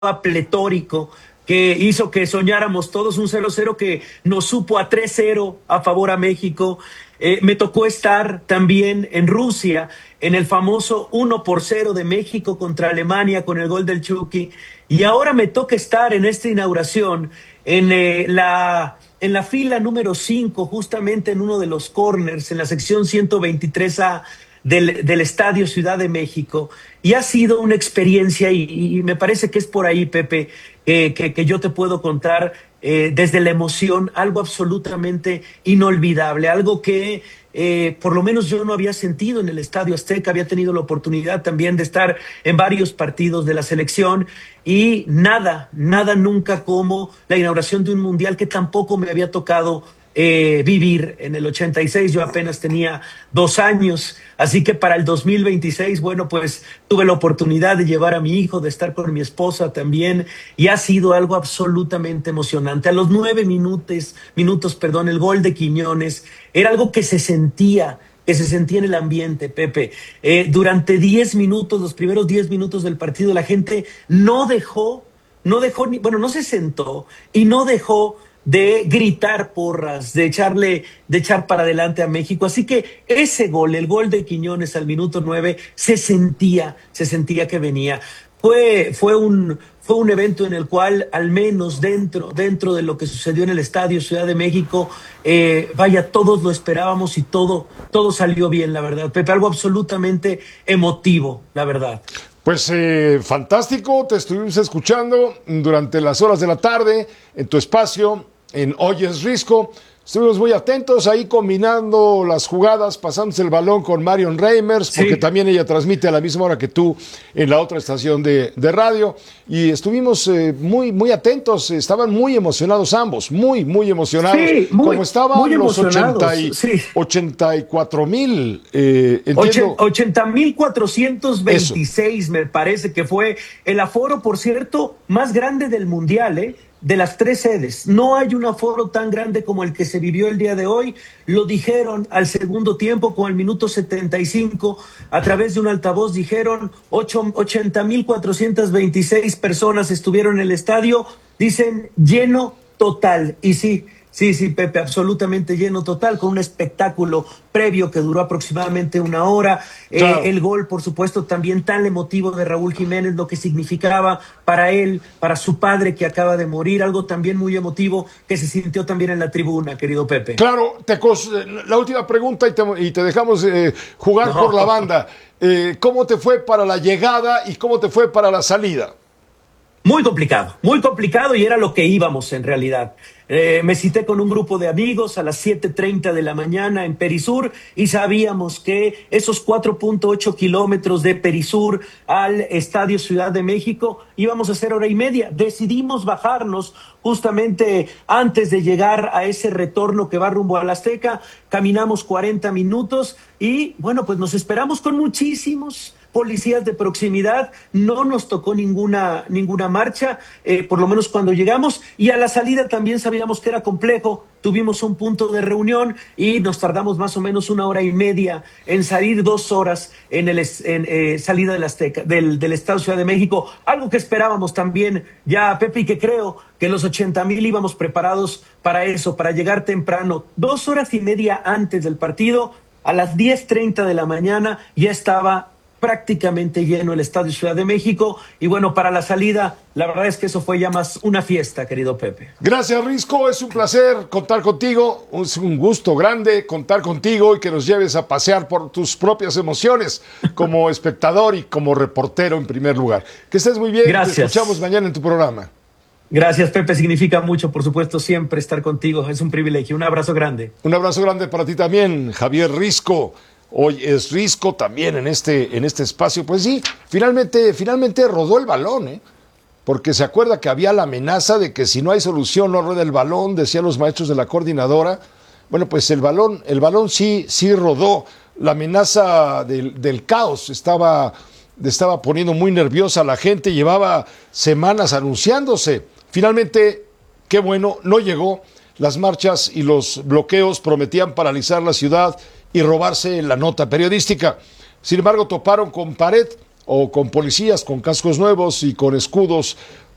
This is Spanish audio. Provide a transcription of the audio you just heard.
pletórico que hizo que soñáramos todos un 0-0 que nos supo a 3-0 a favor a México. Me tocó estar también en Rusia, en el famoso 1-0 de México contra Alemania con el gol del Chucky. Y ahora me toca estar en esta inauguración, en la fila número 5, justamente en uno de los corners, en la sección 123A del Estadio Ciudad de México. Y ha sido una experiencia, y me parece que es por ahí, Pepe, que yo te puedo contar desde la emoción, algo absolutamente inolvidable, algo que por lo menos yo no había sentido en el Estadio Azteca. Había tenido la oportunidad también de estar en varios partidos de la selección y nada nunca como la inauguración de un mundial que tampoco me había tocado vivir en el 86. Yo apenas tenía 2 años, así que para el 2026, bueno, pues tuve la oportunidad de llevar a mi hijo, de estar con mi esposa también, y ha sido algo absolutamente emocionante. A los 9 minutos, el gol de Quiñones era algo que se sentía en el ambiente, Pepe. Durante 10 minutos, los primeros 10 minutos del partido, la gente no se sentó y no dejó de gritar porras, de echar para adelante a México. Así que ese gol, el gol de Quiñones al minuto 9, se sentía que venía. Fue un evento en el cual, al menos dentro de lo que sucedió en el Estadio Ciudad de México, todos lo esperábamos y todo salió bien, la verdad, Pepe, algo absolutamente emotivo, la verdad. Pues fantástico, te estuvimos escuchando durante las horas de la tarde en tu espacio, en Hoy es Risco. Estuvimos muy atentos ahí combinando las jugadas, pasándose el balón con Marion Reimers, porque también ella transmite a la misma hora que tú en la otra estación de radio. Y estuvimos muy atentos, estaban muy emocionados ambos, muy emocionados. Sí, como estaban los 84,000, entiendo. 80,426 me parece que fue el aforo, por cierto, más grande del Mundial, de las 3 sedes. No hay un aforo tan grande como el que se vivió el día de hoy. Lo dijeron al segundo tiempo, con el minuto 75, a través de un altavoz dijeron 80,426 personas estuvieron en el estadio. Dicen lleno total. Y sí, Pepe, absolutamente lleno total, con un espectáculo previo que duró aproximadamente 1 hora. Claro. El gol, por supuesto, también tan emotivo de Raúl Jiménez, lo que significaba para él, para su padre que acaba de morir, algo también muy emotivo que se sintió también en la tribuna, querido Pepe. Claro, la última pregunta y te dejamos jugar por la banda. ¿Cómo te fue para la llegada y cómo te fue para la salida? Muy complicado, y era lo que íbamos en realidad. Me cité con un grupo de amigos a las 7:30 de la mañana en Perisur, y sabíamos que esos 4.8 kilómetros de Perisur al Estadio Ciudad de México íbamos a hacer 1:30. Decidimos bajarnos justamente antes de llegar a ese retorno que va rumbo al Azteca. Caminamos 40 minutos y bueno, pues nos esperamos con muchísimos policías de proximidad. No nos tocó ninguna marcha, por lo menos cuando llegamos, y a la salida también sabíamos que era complejo. Tuvimos un punto de reunión y nos tardamos más o menos 1:30 en salir, 2 horas en salida del Azteca, del Estado Ciudad de México, algo que esperábamos también ya, Pepe, y que creo que los 80,000 íbamos preparados para eso, para llegar temprano. 2 horas y media antes del partido, a las 10:30 de la mañana, ya estaba prácticamente lleno el Estadio Ciudad de México. Y bueno, para la salida, la verdad es que eso fue ya más una fiesta, querido Pepe. Gracias, Risco, es un placer contar contigo, es un gusto grande contar contigo y que nos lleves a pasear por tus propias emociones como espectador y como reportero en primer lugar. Que estés muy bien. Gracias. Te escuchamos mañana en tu programa. Gracias, Pepe, significa mucho, por supuesto, siempre estar contigo, es un privilegio. Un abrazo grande. Un abrazo grande para ti también, Javier Risco. Hoy es Risco también en este espacio. Pues sí, finalmente rodó el balón, porque se acuerda que había la amenaza de que si no hay solución no rueda el balón, decían los maestros de la coordinadora. Bueno, pues el balón sí rodó. La amenaza del caos estaba poniendo muy nerviosa a la gente, llevaba semanas anunciándose. Finalmente, qué bueno, no llegó. Las marchas y los bloqueos prometían paralizar la ciudad y robarse la nota periodística. Sin embargo, toparon con pared o con policías con cascos nuevos y con escudos